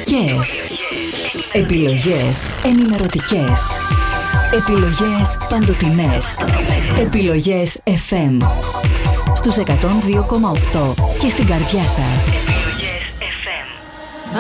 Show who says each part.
Speaker 1: Δικές. Επιλογές ενημερωτικές. Επιλογές παντοτινές. Επιλογές FM. Στους 102,8 και στην καρδιά σας.